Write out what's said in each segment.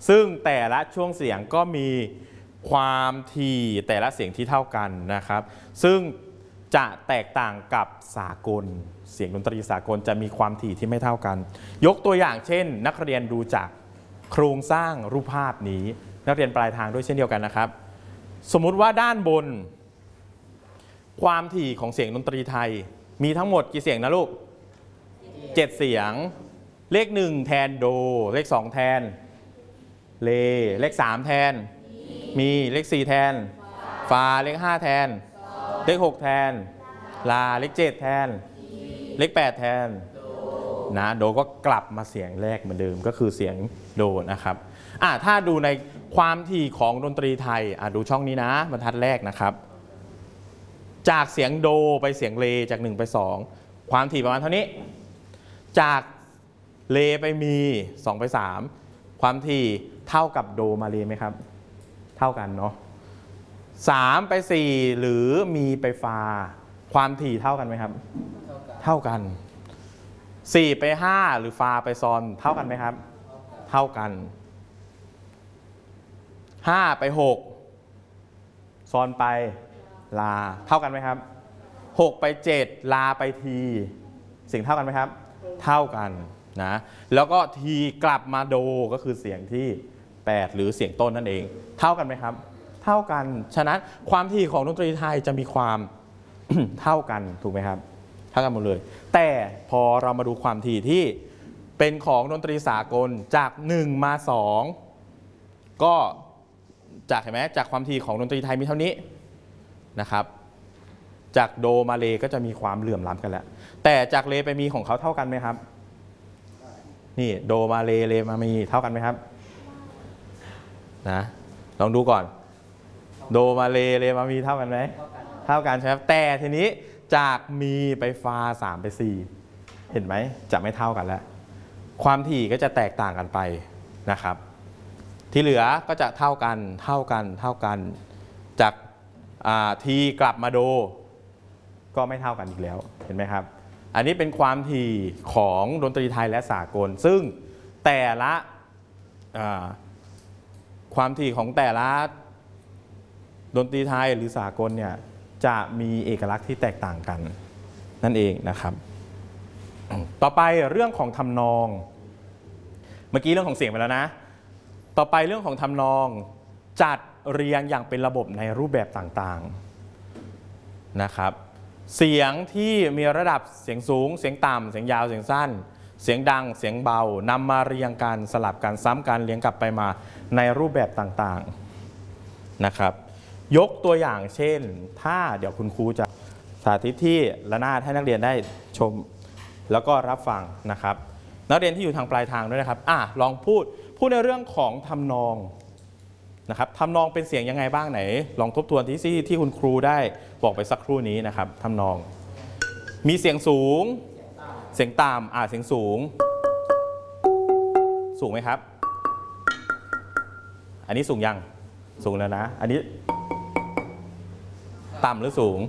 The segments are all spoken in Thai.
ซึ่งแต่ละช่วงเสียงก็มีความถี่แต่ละเสียงที่เท่ากันนะครับซึ่งจะแตกต่างกับสากลเสียงดนตรีสากลจะมีความถี่ที่ไม่เท่ากันยกตัวอย่างเช่นนักเรียนดูจากโครงสร้างรูปภาพนี้นักเรียนปลายทางด้วยเช่นเดียวกันนะครับสมมุติว่าด้านบนความถี่ของเสียงดนตรีไทยมีทั้งหมดกี่เสียงนะลูก7เสียงเลข1แทนโดเลข2แทนเลเลข3แทนมีเลข4แทนฟาเลข5แทนเลข6แทนลาเลข7แทนเลข8แทนนะโดก็กลับมาเสียงแรกเหมือนเดิมก็คือเสียงโดนะครับถ้าดูในความถี่ของดนตรีไทยดูช่องนี้นะบรรทัดแรกนะครับจากเสียงโดไปเสียงเลจาก1ไป2ความถี่ประมาณเท่านี้จากเลไปมี2ไป3ความถี่เท่ากับโดมาเลไหมครับเท่ากันเนาะ3ไป4หรือมีไปฟาความถี่เท่ากันไหมครับเท่ากัน4ไป5หรือฟาไปซอนเท่ากันไหมครับเท่ากัน5ไป6ซอนไปลาเท่ากันไหมครับ6ไป7ลาไปทีเสียงเท่ากันไหมครับเท่ากันนะแล้วก็ทีกลับมาโดก็คือเสียงที่8หรือเสียงต้นนั่นเองเท่ากันไหมครับเท่ากันฉะนั้นความถี่ของดนตรีไทยจะมีความ เท่ากันถูกไหมครับเท่ากันหมดเลยแต่พอเรามาดูความถี่ที่เป็นของดนตรีสากลจาก1มา2ก็จากเห็นไหมจากความถี่ของดนตรีไทยมีเท่านี้นะครับจากโดมาเลก็จะมีความเหลื่อมล้ำกันแล้วแต่จากเลไปมีของเขาเท่ากันไหมครับนี่โดมาเลเลมามีเท่ากันไหมครับนะลองดูก่อนโดมาเลเลมามีเท่ากันไหมเท่ากันใช่ไหมแต่ทีนี้จากมีไปฟา3ไป4เห็นไหมจะไม่เท่ากันแล้วความถี่ก็จะแตกต่างกันไปนะครับที่เหลือก็จะเท่ากันจากทีกลับมาโดก็ไม่เท่ากันอีกแล้วเห็นไหมครับอันนี้เป็นความถี่ของดนตรีไทยและสากลซึ่งแต่ละความถี่ของแต่ละดนตรีไทยหรือสากลเนี่ยจะมีเอกลักษณ์ที่แตกต่างกันนั่นเองนะครับต่อไปเรื่องของทำนองเมื่อกี้เรื่องของเสียงไปแล้วนะต่อไปเรื่องของทำนองจัดเรียงอย่างเป็นระบบในรูปแบบต่างๆนะครับเสียงที่มีระดับเสียงสูงเสียงต่ำเสียงยาวเสียงสั้นเสียงดังเสียงเบานำมาเรียงกันสลับกันซ้ำกันเรียงกลับไปมาในรูปแบบต่างๆนะครับยกตัวอย่างเช่นถ้าเดี๋ยวคุณครูจะสาธิตที่ระนาดให้นักเรียนได้ชมแล้วก็รับฟังนะครับนักเรียนที่อยู่ทางปลายทางด้วยนะครับลองพูดในเรื่องของทำนองนะครับทำนองเป็นเสียงยังไงบ้างไหนลองทบทวนที่คุณครูได้บอกไปสักครู่นี้นะครับทำนองมีเสียงสูงเสียงต่ำเสียงสูงไหมครับอันนี้สูงยังสูงแล้วนะอันนี้ต่ำหรือสูง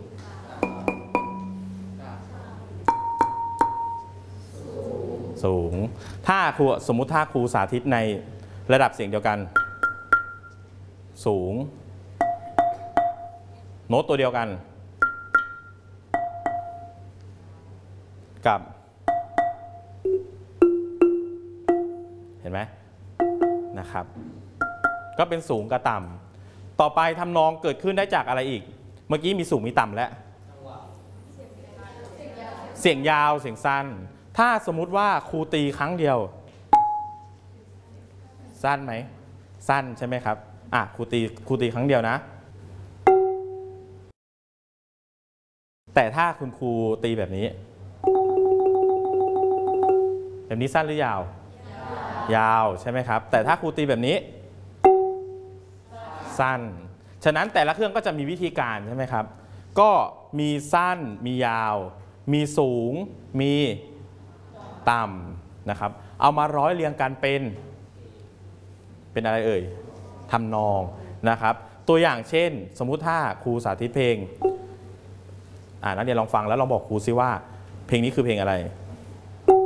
สูงถ้าครูสมมุติถ้าครูสาธิตในระดับเสียงเดียวกันสูงโน้ตตัวเดียวกันกับเห็นไหมนะครับก็เป็นสูงกับต่ำต่อไปทำนองเกิดขึ้นได้จากอะไรอีกเมื่อกี้มีสูงมีต่ำแล้วเสียงยาวเสียงสั้นถ้าสมมุติว่าครูตีครั้งเดียวสั้นไหมสั้นใช่ไหมครับครูตีครั้งเดียวนะแต่ถ้าคุณครูตีแบบนี้สั้นหรือยาวยาวใช่ไหมครับแต่ถ้าครูตีแบบนี้สั้นฉะนั้นแต่ละเครื่องก็จะมีวิธีการใช่ไหมครับก็มีสั้นมียาวมีสูงมีต่ำนะครับเอามาร้อยเรียงกันเป็นอะไรเอ่ยทำนองนะครับตัวอย่างเช่นสมมุติถ้าครูสาธิตเพลงนักเรียนลองฟังแล้วลองบอกครูซิว่าเพลงนี้คือเพลงอะไร